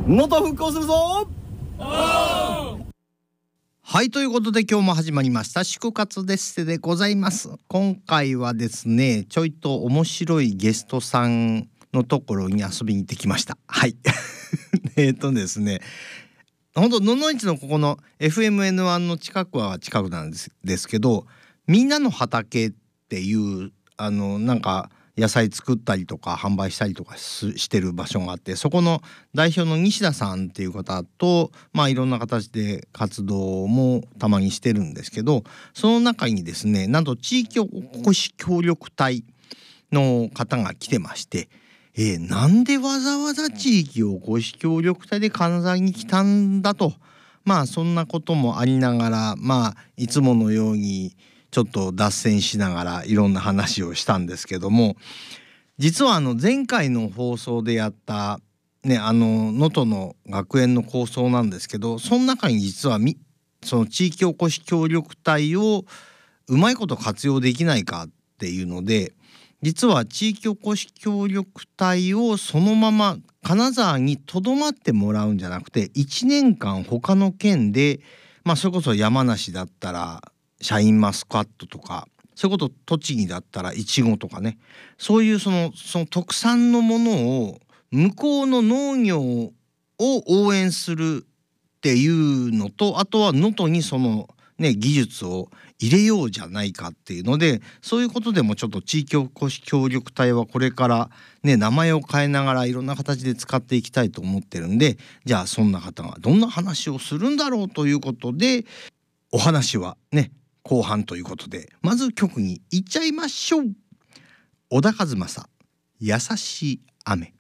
能登復興するぞ。 はい、ということで今日も始まりました祝活デッセでございます。今回はですね、ちょいと面白いゲストさんのところに遊びに行ってきました。はいですね、本当野々市のここの FMN1 の近くは近くなんですけど、みんなの畑っていうなんか野菜作ったりとか販売したりとかしてる場所があって、そこの代表の西田さんっていう方といろんな形で活動もたまにしてるんですけど、その中にですね、なんと地域おこし協力隊の方が来てまして、なんでわざわざ地域おこし協力隊で金沢に来たんだと、そんなこともありながら、いつものようにちょっと脱線しながらいろんな話をしたんですけども、実は前回の放送でやったね、能登の学園の構想なんですけど、その中に実はその地域おこし協力隊をうまいこと活用できないかっていうので、実は地域おこし協力隊をそのまま金沢にとどまってもらうんじゃなくて、1年間他の県で、それこそ山梨だったらシャインマスカットとか、そういうこと栃木だったらイチゴとかね、そういうその特産のものを向こうの農業を応援するっていうのと、あとは能登にそのね技術を入れようじゃないかっていうので、そういうことでもちょっと地域おこし協力隊はこれからね名前を変えながらいろんな形で使っていきたいと思ってるんで、じゃあそんな方がどんな話をするんだろうということで、お話はね後半ということで、まず曲に行っちゃいましょう。小田和正、優しい雨。